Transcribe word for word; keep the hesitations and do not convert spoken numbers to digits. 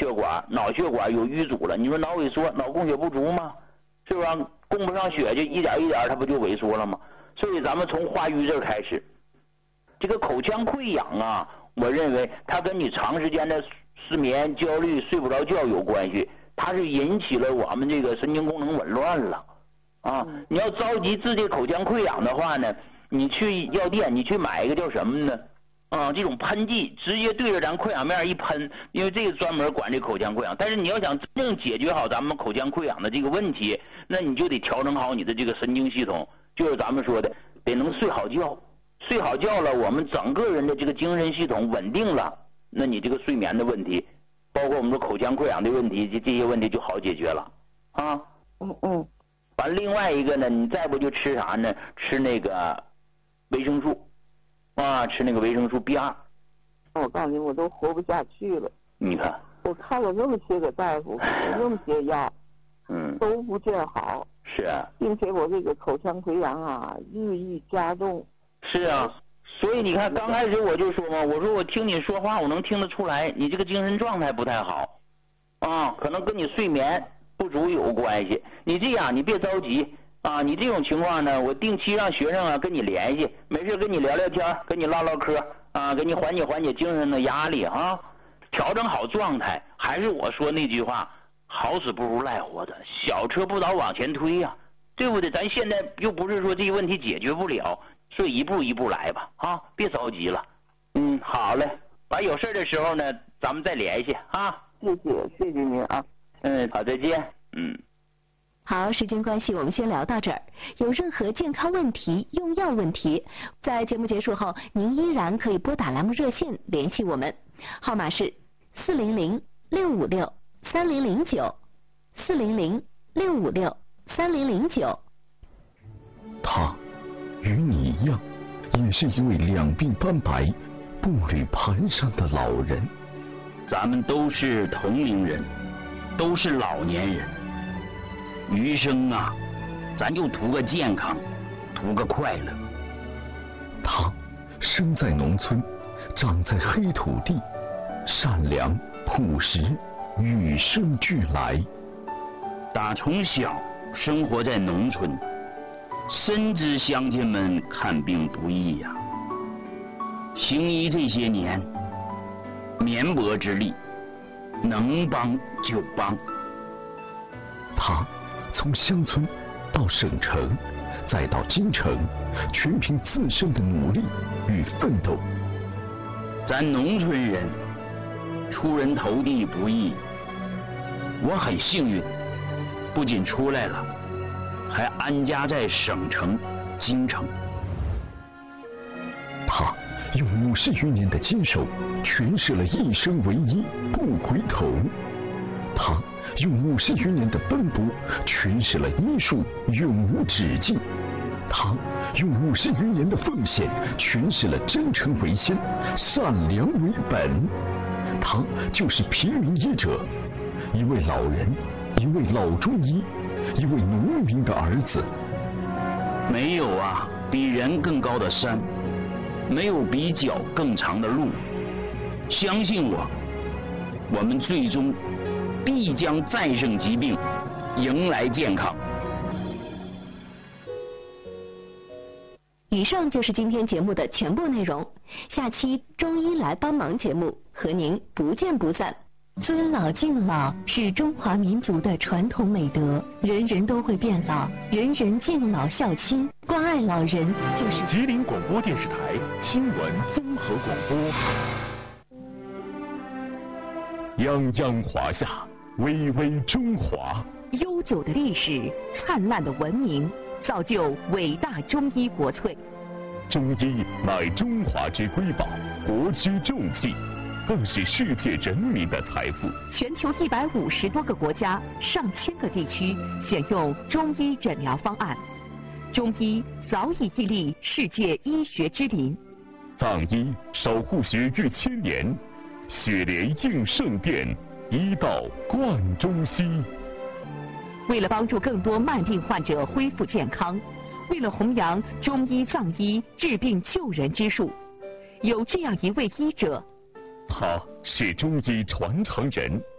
血管，脑血管有淤阻了。你说脑萎缩，脑供血不足吗？是不是、啊？供不上血，就一点一点它不就萎缩了吗？所以咱们从化瘀这儿开始。这个口腔溃疡啊，我认为它跟你长时间的失眠、焦虑、睡不着觉有关系，它是引起了我们这个神经功能紊乱了啊。你要着急治这口腔溃疡的话呢，你去药店，你去买一个叫什么呢？啊，这种喷剂直接对着咱溃疡面一喷，因为这个专门管这口腔溃疡。但是你要想真正解决好咱们口腔溃疡的这个问题，那你就得调整好你的这个神经系统，就是咱们说的得能睡好觉，睡好觉了，我们整个人的这个精神系统稳定了，那你这个睡眠的问题，包括我们说口腔溃疡的问题，这这些问题就好解决了啊。 嗯嗯。 完，另外一个呢，你再不就吃啥呢？吃那个维生素。啊，吃那个维生素 B 二。 我告诉你，我都活不下去了。 你看， 我看了那么些个大夫，那么些药， 嗯， 都不见好。 是啊。 并且我这个口腔溃疡啊，日益加重。 是啊，所以你看，刚开始我就说嘛，我说我听你说话，我能听得出来，你这个精神状态不太好，啊，可能跟你睡眠不足有关系。你这样，你别着急。啊，你这种情况呢，我定期让学生啊跟你联系，没事跟你聊聊天，跟你唠唠嗑啊，给你缓解缓解精神的压力啊，调整好状态。还是我说那句话，好死不如赖活着，小车不倒往前推呀、啊，对不对？咱现在又不是说这个问题解决不了，所以一步一步来吧，啊，别着急了。嗯，好嘞，完有事的时候呢，咱们再联系啊。 谢谢，谢谢您啊。 嗯，好，再见。嗯。 好，时间关系，我们先聊到这儿。有任何健康问题、用药问题，在节目结束后，您依然可以拨打栏目热线联系我们，号码是四零零六五六三零零九，四零零六五六三零零九。 他与你一样，也是一位两鬓斑白、步履蹒跚的老人。 咱们都是同龄人，都是老年人。余生啊，咱就图个健康，图个快乐。 他生在农村，长在黑土地，善良朴实，与生俱来。 打从小生活在农村，深知乡亲们看病不易呀、啊。行医这些年，绵薄之力，能帮就帮。 他从乡村到省城，再到京城，全凭自身的努力与奋斗。 咱农村人出人头地不易，我很幸运，不仅出来了，还安家在省城京城。 他用五十余年的坚守，诠释了一生为一，不回头。他用五十余年的奔波，诠释了医术永无止境。他用五十余年的奉献，诠释了真诚为先，善良为本。他就是平民医者，一位老人，一位老中医，一位农民的儿子。 没有啊，比人更高的山，没有比脚更长的路。相信我，我们最终必将战胜疾病，迎来健康。 以上就是今天节目的全部内容，下期中医来帮忙节目和您不见不散。尊老敬老是中华民族的传统美德，人人都会变老，人人敬老孝亲，关爱老人就是吉林广播电视台新闻综合广播。泱泱华夏，巍巍中华。 悠久的历史，灿烂的文明，造就伟大中医国粹。 中医乃中华之瑰宝，国之重器，更是世界人民的财富。 全球一百五十多个国家、上千个地区选用中医诊疗方案，中医早已屹立世界医学之林。 藏医守护学逾千年，血莲应圣殿，医道贯中西。 为了帮助更多慢病患者恢复健康，为了弘扬中医藏医治病救人之术，有这样一位医者， 他是中医传承人，